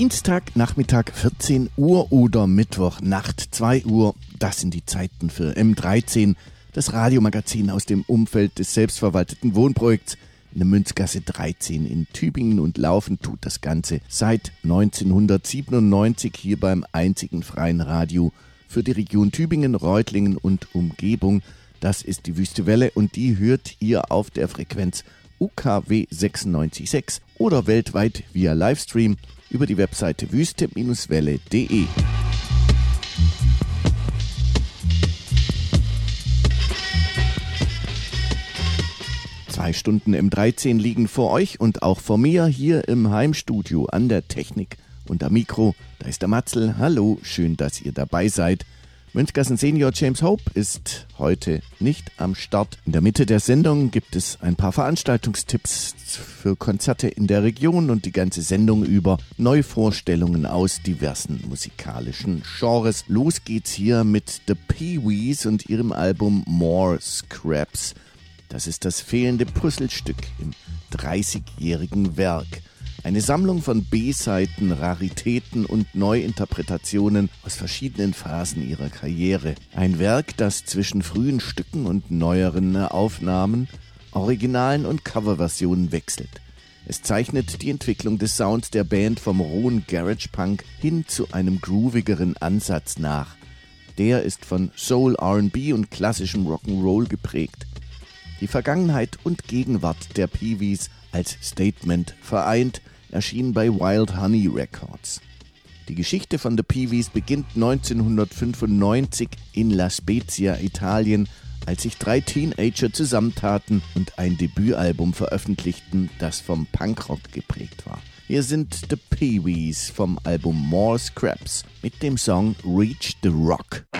Dienstagnachmittag 14 Uhr oder Mittwochnacht 2 Uhr, das sind die Zeiten für M13, das Radiomagazin aus dem Umfeld des selbstverwalteten Wohnprojekts in der Münzgasse 13 in Tübingen, und laufen tut das Ganze seit 1997 hier beim einzigen freien Radio für die Region Tübingen, Reutlingen und Umgebung. Das ist die Wüste Welle, und die hört ihr auf der Frequenz UKW 96.6 oder weltweit via Livestream über die Webseite wüste-welle.de. Zwei Stunden M13 liegen vor euch und auch vor mir hier im Heimstudio an der Technik und am Mikro. Da ist der Matzel. Hallo, schön, dass ihr dabei seid. Münzgassen Senior James Hope ist heute nicht am Start. In der Mitte der Sendung gibt es ein paar Veranstaltungstipps für Konzerte in der Region und die ganze Sendung über Neuvorstellungen aus diversen musikalischen Genres. Los geht's hier mit The Pee-wees und ihrem Album More Scraps. Das ist das fehlende Puzzlestück im 30-jährigen Werk. Eine Sammlung von B-Seiten, Raritäten und Neuinterpretationen aus verschiedenen Phasen ihrer Karriere. Ein Werk, das zwischen frühen Stücken und neueren Aufnahmen, Originalen und Coverversionen wechselt. Es zeichnet die Entwicklung des Sounds der Band vom rohen Garage-Punk hin zu einem groovigeren Ansatz nach. Der ist von Soul, R&B und klassischem Rock'n'Roll geprägt. Die Vergangenheit und Gegenwart der Pee-wees als Statement vereint, erschien bei Wild Honey Records. Die Geschichte von The Pee-wees beginnt 1995 in La Spezia, Italien, als sich 3 Teenager zusammentaten und ein Debütalbum veröffentlichten, das vom Punkrock geprägt war. Hier sind The Pee-wees vom Album More Scraps mit dem Song Reach the Rock.